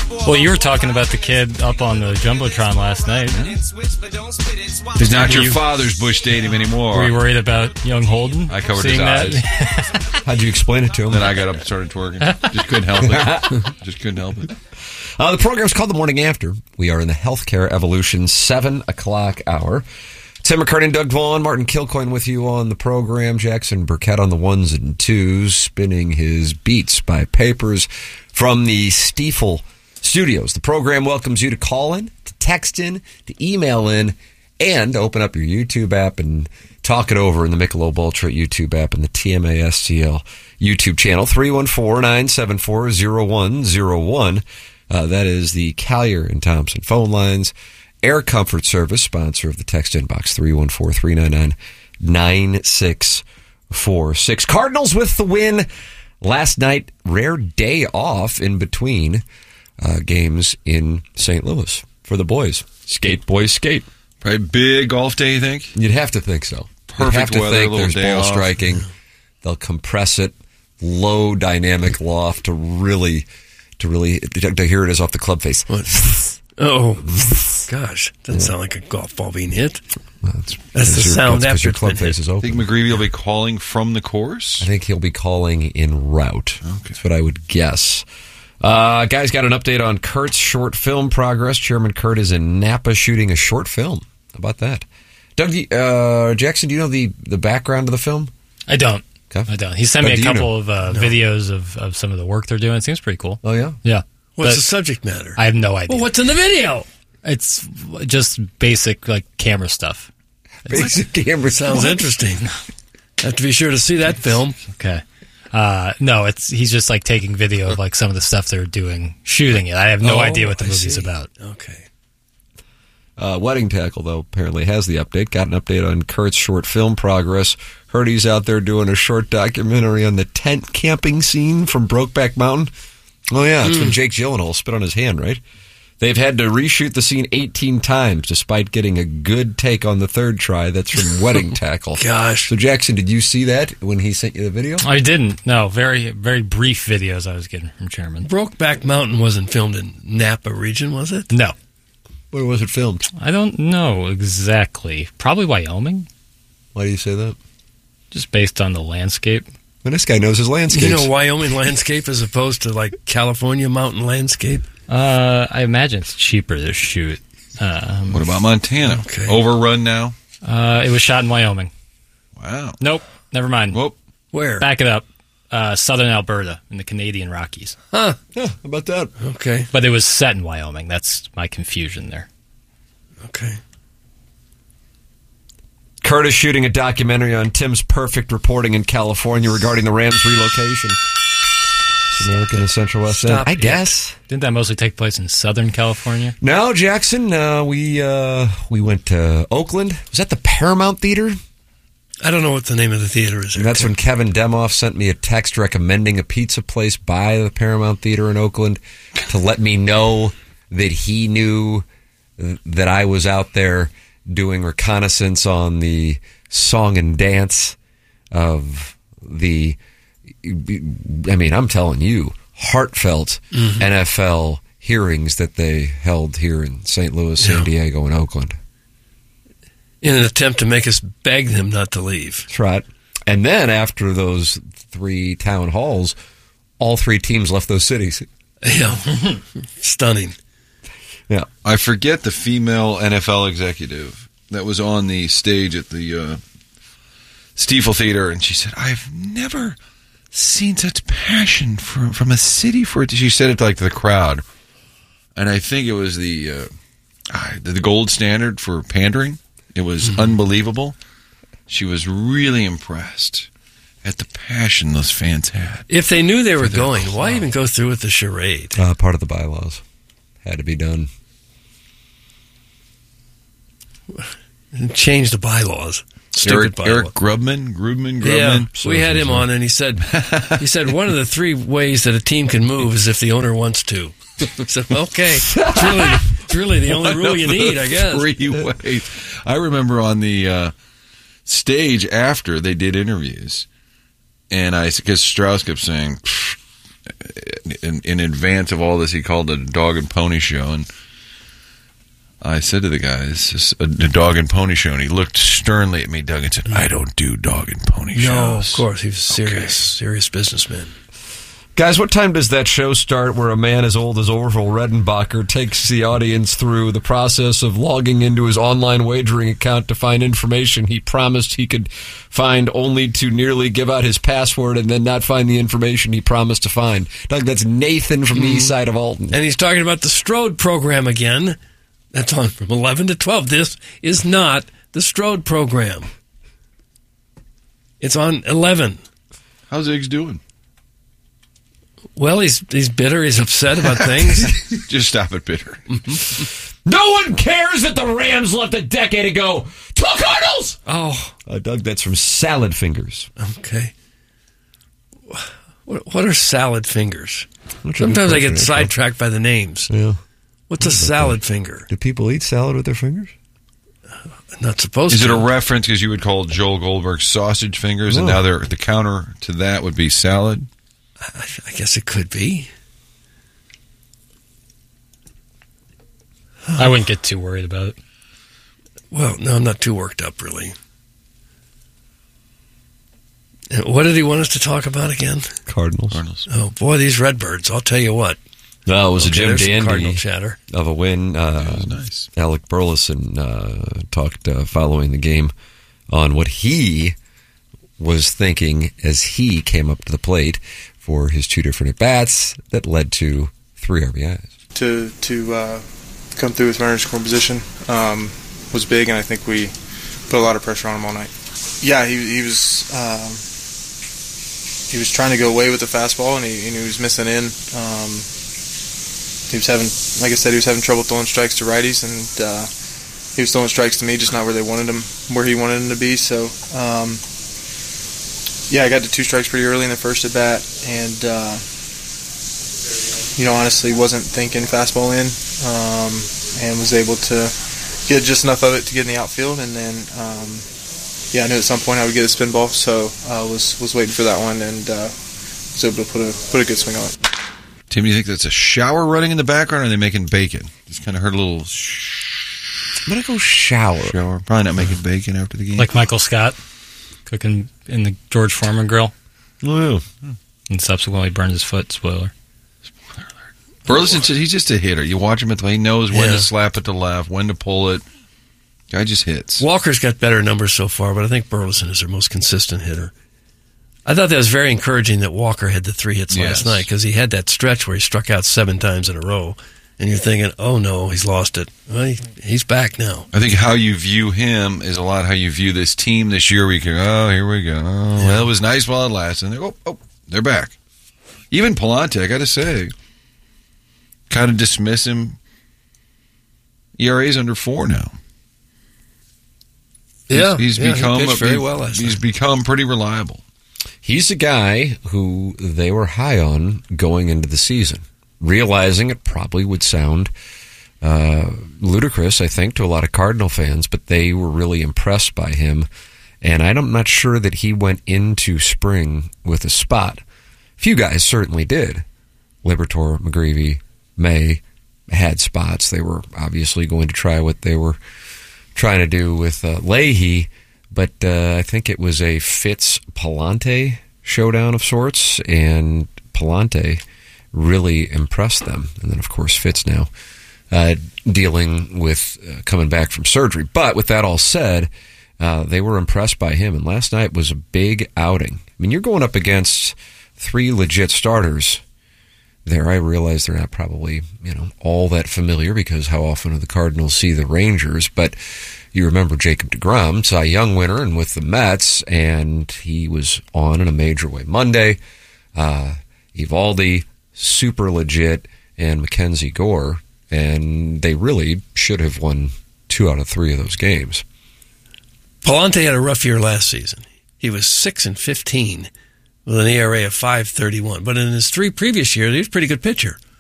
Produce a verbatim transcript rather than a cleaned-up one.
Well, you were talking about the kid up on the Jumbotron last night. He's not your father's Bush Stadium anymore. Were you worried about young Holden? I covered seeing his eyes. That? How'd you explain it to him? Then I got up and started twerking. Just couldn't help it. Just couldn't help it. Uh, the program's called The Morning After. We are in the Healthcare Evolution seven o'clock hour. Tim McCarty and Doug Vaughn, Martin Kilcoyne with you on the program. Jackson Burkett on the ones and twos, spinning his Beats by Papers from the Stiefel Studios. The program welcomes you to call in, to text in, to email in, and open up your YouTube app and talk it over in the Michelob Ultra YouTube app and the T M A S T L YouTube channel. three one four, nine seven four, zero one zero one. Uh, that is the Collier and Thompson phone lines. Air Comfort Service, sponsor of the text inbox, three one four, three nine nine, nine six four six. Cardinals with the win last night. Rare day off in between uh, games in Saint Louis for the boys. Skate, boys, skate. Probably big golf day, you think? You'd have to think so. Perfect You'd have to weather, think little there's day ball off. striking. They'll compress it, low dynamic loft to really, to really, to hear it is off the club face. What? Oh, gosh. Doesn't sound like a golf ball being hit. Well, that's That's the your, sound that's 'cause after your it's club been face hit. is I open. think McGreevy will be calling from the course. I think he'll be calling en route. Okay. That's what I would guess. Uh, guys, got an update on Kurt's short film progress. Chairman Kurt is in Napa shooting a short film. How about that? Doug, do you- uh, Jackson, do you know the, the background of the film? I don't. Okay. I don't. He sent But me do a you couple know? of uh, videos of, of some of the work they're doing. It seems pretty cool. Oh, yeah? Yeah. What's But the subject matter? I have no idea. Well, what's in the video? It's just basic like camera stuff. Basic camera Sounds interesting. Have to be sure to see that film. Okay. Uh, no, it's he's just like taking video of like some of the stuff they're doing, shooting it. I have no Oh, idea what the I movie's see. about. Okay. Uh, Wedding Tackle, though, apparently has the update. Got an update on Kurt's short film progress. Heard he's out there doing a short documentary on the tent camping scene from Brokeback Mountain. Oh, yeah, it's when Jake Gyllenhaal spit on his hand, right? They've had to reshoot the scene eighteen times despite getting a good take on the third try. That's from Wedding Tackle. Gosh. So, Jackson, did you see that when he sent you the video? I didn't. No, very very brief videos I was getting from Chairman. Brokeback Mountain wasn't filmed in Napa region, was it? No, Where was it filmed? I don't know exactly. Probably Wyoming, Why do you say that? just based on the landscape. Well, this guy knows his landscapes. You know Wyoming landscape as opposed to like California mountain landscape? Uh, I imagine it's cheaper to shoot. Um, What about Montana? Okay. Overrun now? uh, it was shot in Wyoming. Wow. Nope, never mind. Whoop. Where? Back it up. Uh, southern Alberta in the Canadian Rockies. Huh. Yeah, how about that? Okay. But it was set in Wyoming. That's my confusion there. Okay. Kurt is shooting a documentary on Tim's perfect reporting in California regarding the Rams relocation. It's American and Central West End. Stop I it. guess. Didn't that mostly take place in Southern California? No, Jackson, uh, we uh, we went to Oakland. Was that the Paramount Theater? I don't know what the name of the theater is. And that's when Kevin Demoff sent me a text recommending a pizza place by the Paramount Theater in Oakland to let me know that he knew that I was out there doing reconnaissance on the song and dance of the, I mean, I'm telling you, heartfelt Mm-hmm. N F L hearings that they held here in Saint Louis, San Yeah. Diego, and Oakland. in an attempt to make us beg them not to leave. That's right. And then after those three town halls, all three teams left those cities. Yeah. Stunning. Yeah. I forget the female N F L executive that was on the stage at the uh, Stiefel Theater, and she said, I've never seen such passion from, from a city for it. She said it like to the crowd. And I think it was the, uh, ah, the gold standard for pandering. It was Mm-hmm. unbelievable. She was really impressed at the passion those fans had. If they knew they were For their going, why club. even go through with the charade? Uh, part of the bylaws. Had to be done. Change the bylaws. Stupid Eric, bylaws. Eric Grubman, Grubman, Yeah, Grubman. we had him on, and he said, he said one of the three ways that a team can move is if the owner wants to. I said, okay, it's really, it's really the only rule you need, I guess. Three ways. I remember on the uh, stage after they did interviews, and I because Strauss kept saying, "Pfft," in, in advance of all this, he called it a dog and pony show, and I said to the guy, "It's just a, a dog and pony show," and he looked sternly at me, Doug, and said, "I don't do dog and pony shows." No, of course. He was a serious, Okay. serious businessman. Guys, what time does that show start where a man as old as Orville Redenbacher takes the audience through the process of logging into his online wagering account to find information he promised he could find, only to nearly give out his password and then not find the information he promised to find? Doug, that's Nathan from the east side of Alton. And he's talking about the Strode program again. That's on from eleven to twelve. This is not the Strode program. It's on eleven. How's Iggs doing? Well, he's he's bitter. He's upset about things. Just stop it, bitter. No one cares that the Rams left a decade ago. To the Cardinals! Oh, Uh, Doug, that's from Salad Fingers. okay. What, what are salad fingers? Which Sometimes I I'm get sidetracked by the names. Yeah. What's a salad finger? Do people eat salad with their fingers? Not supposed Is to. it a reference because you would call Joel Goldberg sausage fingers, and No. now they're, the counter to that would be salad? I, I guess it could be. I wouldn't get too worried about it. Well, no, I'm not too worked up, really. And what did he want us to talk about again? Cardinals. Cardinals. Oh, boy, these Redbirds. I'll tell you what. No, it was Okay, a Jim there's some Cardinal Dandy chatter. of a win. Uh, That was nice. Alec Burleson uh, talked uh, following the game on what he was thinking as he came up to the plate for his two different at-bats that led to three R B Is. to to uh, come through with runner scoring position um, was big, and I think we put a lot of pressure on him all night. Yeah, he he was um, he was trying to go away with the fastball, and he, and he was missing in. Um, he was having, like I said, he was having trouble throwing strikes to righties, and uh, he was throwing strikes to me, just not where they wanted him, where he wanted him to be. So. Um, Yeah, I got to two strikes pretty early in the first at bat, and uh, you know, honestly, wasn't thinking fastball in, um, and was able to get just enough of it to get in the outfield, and then um, yeah, I knew at some point I would get a spin ball, so I uh, was was waiting for that one, and uh, was able to put a put a good swing on it. Tim, do you think that's a shower running in the background, or are they making bacon? Just kind of heard a little sh- I'm going to go shower. shower. Probably not making bacon after the game. Like Michael Scott cooking in the George Foreman grill Oh, and subsequently burned his foot. Spoiler. Burleson, he's just a hitter. You watch him at the he knows when Yeah. to slap it to left, when to pull it. Guy just hits. Walker's got better numbers so far, but I think Burleson is their most consistent hitter. I thought that was very encouraging that Walker had the three hits Yes. last night, because he had that stretch where he struck out seven times in a row, and you're thinking, oh no, he's lost it. Well, he, he's back now. I think how you view him is a lot how you view this team this year. We can, oh, here we go. Oh, well, it was nice while it lasted. And they, oh, oh, they're back. Even Palante, I got to say, kind of dismiss him. E R A's under four now. Yeah, he's, he's yeah, become he pitched a- very well last He's night. become pretty reliable. he's a guy who they were high on going into the season, realizing it probably would sound uh, ludicrous, I think, to a lot of Cardinal fans, but they were really impressed by him. And I'm not sure that he went into spring with a spot. Few guys certainly did. Liberatore, McGreevy, May had spots. They were obviously going to try what they were trying to do with uh, Leahy, but uh, I think it was a Fitz-Palante showdown of sorts, and Palante really impressed them. And then, of course, Fitz now uh, dealing with uh, coming back from surgery. But with that all said, uh, they were impressed by him, and last night was a big outing. I mean, you're going up against three legit starters there. I realize they're not probably, you know, all that familiar because how often do the Cardinals see the Rangers, but you remember Jacob deGrom, Cy Young winner, and with the Mets, and he was on in a major way Monday. Uh, Evaldi, super legit, and Mackenzie Gore, and they really should have won two out of three of those games. Palante had a rough year last season. He was six and fifteen with an E R A of five thirty-one. But in his three previous years, he was a pretty good pitcher.